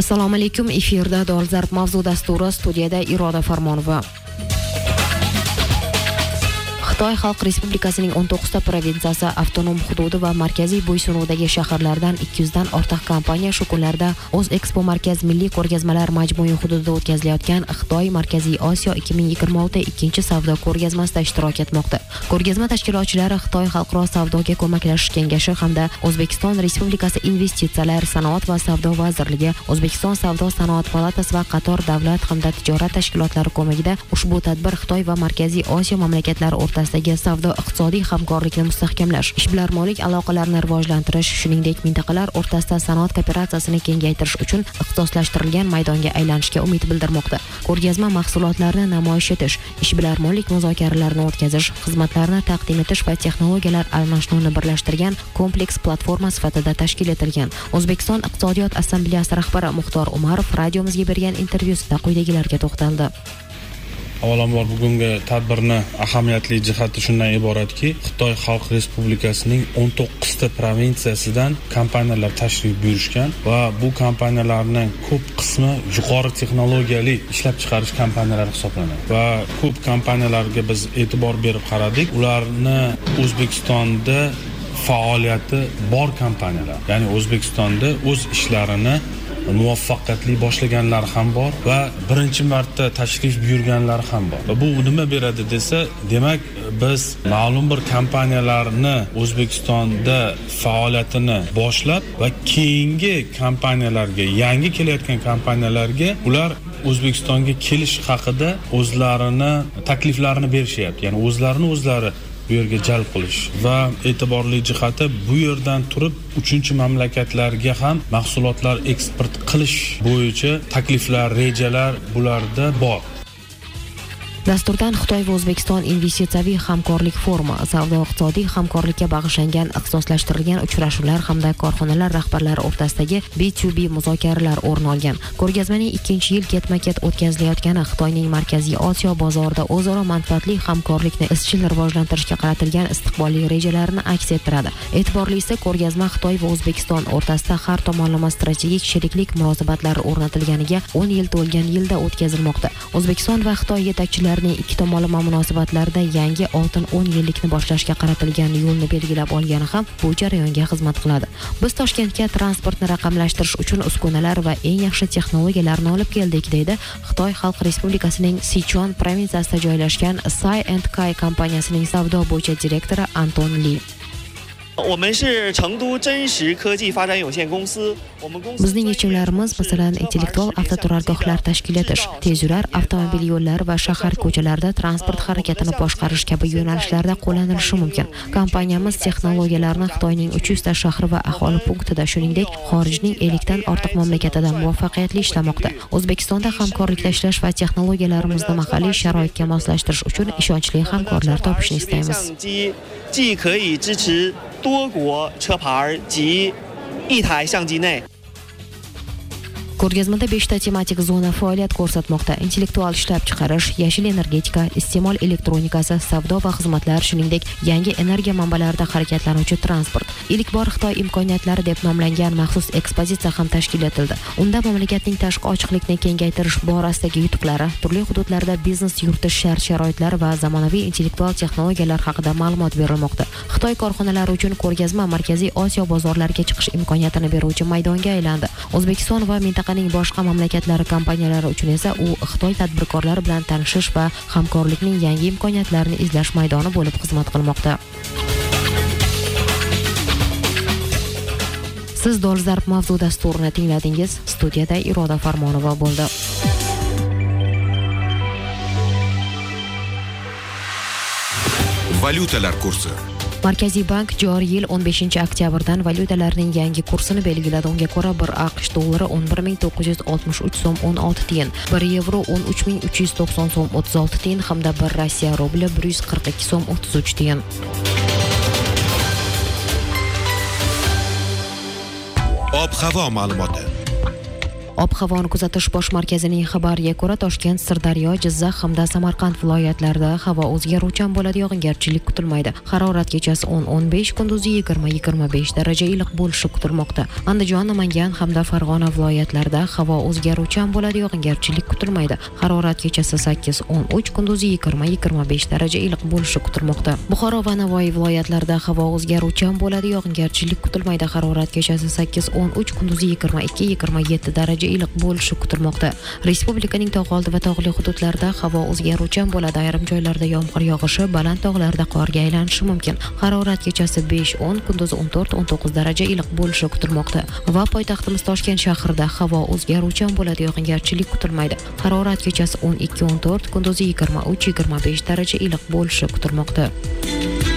Assalomu alaykum, efirda Dolzarb mavzu dasturi, studiyada Iroda Farmonova. Xitoy Xalq Respublikasining 19 ta provinsiyasi, avtonom hududi va markaziy bo'ysunuvdagi shaharlardan 200 dan ortiq kompaniya shu kunlarda O'zexpo Markaz milliy ko'rgazmalar majmui hududida o'tkazilayotgan Xitoy Markaziy Osiyo 2026 ikkinchi savdo ko'rgazmasida ishtirok etmoqda. Ko'rgazma tashkilotchilari Xitoy Xalqaro savdoga ko'maklashish kengashi hamda O'zbekiston Respublikasi Investitsiyalar, sanoat va savdo vazirligi, O'zbekiston Savdo sanoat palatasi va qator davlat hamda tijorat tashkilotlari ko'magida ushbu tadbir Xitoy va Markaziy Osiyo mamlakatlari o'rtasidagi savdo-iqtisodiy hamkorlikni mustahkamlash, ishbilarmonlik aloqalarini rivojlantirish, shuningdek mintaqalar o'rtasida sanoat kooperatsiyasini kengaytirish uchun ixtisoslashtirilgan maydonga aylanishga umid bildirmoqda. Ko'rgazma mahsulotlarni namoyish etish, ishbilarmonlik muzokaralarini o'tkazish, xizmatlarni taqdim etish va texnologiyalar almashinuvini birlashtirgan kompleks platforma sifatida tashkil etilgan. O'zbekiston Iqtisodiyot assambleyasi rahbari Muxtor Umarov radiomizga bergan intervyusida quyidagilarga to'xtaldi. Avvalambor bugungi tadbirni ahamiyatli jihati shundan iboratki, Xitoy Xalq Respublikasining 19 ta provinsiyasidan kompaniyalar tashrif buyurishgan va bu kompaniyalarning ko'p qismi yuqori texnologiyali ishlab chiqarish kompaniyalari hisoblanadi. Va ko'p kompaniyalarga biz e'tibor berib qaradik. Ularni O'zbekistonda faoliyati bor kompaniyalar. Ya'ni O'zbekistonda o'z ishlarini muvaffaqiyatli boshlaganlar ham bor va birinchi marta tashrif buyurganlar ham bor. Va bu nima beradi desa, demak biz ma'lum bir kompaniyalarni O'zbekistonda faoliyatini boshlab va keyingi kompaniyalarga, yangi kelayotgan kompaniyalarga ular O'zbekistonga kelish haqida o'zlarini takliflarini berishyapti. Ya'ni o'zlari bu yerga jalb qilish va e'tiborli jihati bu yerdan turib 3-mamlakatlarga ham mahsulotlar eksport qilish bo'yicha takliflar, rejalar bularda bor. Dasturdan Xitoy va O'zbekiston investitsiyaviy hamkorlik forumi, savdo-iqtisodiy hamkorlikka bag'ishlangan ixtisoslashtirilgan uchrashuvlar hamda korxonalar rahbarlari o'rtasidagi B2B muzokaralar o'rin olgan. Ko'rgazmaning 2-yil ketma-ket o'tkazilayotgani Xitoyning Markaziy Osiyo bozorida o'zaro manfaatli hamkorlikni izchil rivojlantirishga qaratilgan istiqbolli rejalarini aks ettiradi. E'tiborlisi, ko'rgazma Xitoy va O'zbekiston o'rtasida har tomonlama strategik sheriklik munosabatlari o'rnatilganiga 10 yil to'lgan yilda o'tkazilmoqda. O'zbekiston va Xitoy yetakchilari ikki tomonlama munosabatlarda yangi oltin 10 yillikni boshlashga qaratilgan yo'lni belgilab olgani ham bu jarayonga xizmat qiladi. Biz Toshkentga transportni raqamlashtirish uchun uskunalar va eng yaxshi texnologiyalarni olib keldik, deydi Xitoy Xalq Respublikasining Sichuan provinsiyasida joylashgan Sai & Kai kompaniyasining savdo bo'yicha direktori Anton Li. Bizning yechimlarimiz, masalan, intellektual avtoturargohlar tashkil etish, tezyurar avtomobil yo'llari va shahar ko'chalarida transport harakatini boshqarish kabi yo'nalishlarda qo'llanilishi mumkin. Kompaniyamiz texnologiyalarni Xitoyning 300 ta shahri va aholi punktida, shuningdek, xorijning 50 dan ortiq mamlakatida muvaffaqiyatli ishlamoqda. O'zbekistonda hamkorlikda ishlash va texnologiyalarimizni mahalliy sharoitga moslashtirish uchun ishonchli hamkorlar topishni istaymiz. 既可以支持多国车牌及一台相机内。 Ko'rgazmada 5 ta tematik zona faoliyat ko'rsatmoqda. Intellektual ishlab chiqarish, yashil energetika, iste'mol elektronikasi, savdo va xizmatlar, shuningdek, yangi energiya manbalarida harakatlanuvchi transport. Ilk bor Xitoy imkoniyatlari deb nomlangan maxsus ekspozitsiya ham tashkil etildi. Unda mamlakatning tashqi ochiqlikni kengaytirish borasidagi yutuqlari, turli hududlarda biznes yuritish shart-sharoitlari va zamonaviy intellektual texnologiyalar haqida ma'lumot berilmoqda. Xitoy korxonalari uchun ko'rgazma Markaziy Osiyo bozorlariga chiqish imkoniyatini beruvchi maydonga aylandi. O'zbekiston va mintaqaning boshqa mamlakatlari kompaniyalari uchun esa u Xitoy tadbirkorlari bilan tanishish va hamkorlikning yangi imkoniyatlarini izlash maydoni bo'lib xizmat qilmoqda. Siz Dolzarb mavzu dasturini tingladingiz. Studiyada Iroda Farmonova bo'ldi. Valyutalar kursi. Markaziy bank joriy yil 15 oktyabrdan valyutalarning yangi kursini belgiladi. Unga ko'ra 1 AQSh dollari 11.963 so'm 16 tiyin, 1 yevro 13.390 so'm 36 tiyin hamda 1 Rossiya rubli 142 so'm 33 tiyin. Ob-havo ma'lumoti. Ob-havoni kuzatish bosh markazining xabariga ko'ra, Toshkent, Sirdaryo, Jizzax hamda Samarqand viloyatlarida havo o'zgaruvchan bo'ladi, yog'ingarchilik kutilmaydi. Harorat kechasi 10-15, kunduzi 20-25 daraja iliq bo'lishi kutilmoqda. Andijon, Namangan hamda Farg'ona viloyatlarida havo o'zgaruvchan bo'ladi, yog'ingarchilik kutilmaydi. Harorat kechasi 8-13, kunduzi 20-25 daraja iliq bo'lishi kutilmoqda. Buxoro va Navoiy viloyatlarida havo o'zgaruvchan bo'ladi, yog'ingarchilik kutilmaydi. Harorat kechasi 8-13, kunduzi 22-27 daraja iliq bo'lishi kutilmoqda. Respublikaning tog' oldi va tog'li hududlarida havo o'zgaruvchan bo'ladi. Ayrim joylarda yomg'ir yog'ishi, baland tog'larda qorga aylanishi mumkin. Harorat kechasi 5-10, kunduzi 14-19 daraja iliq bo'lishi kutilmoqda. Va poytaxtimiz Toshkent shahrida havo o'zgaruvchan bo'ladi, yog'ingarchilik kutilmaydi. Harorat kechasi 12-14, kunduzi 23-25 daraja iliq bo'lishi kutilmoqda.